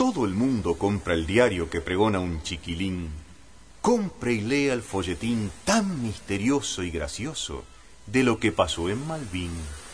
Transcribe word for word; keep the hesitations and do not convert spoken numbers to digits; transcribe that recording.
todo el mundo compra el diario que pregona un chiquilín. Compre y lea el folletín tan misterioso y gracioso de lo que pasó en Malvin.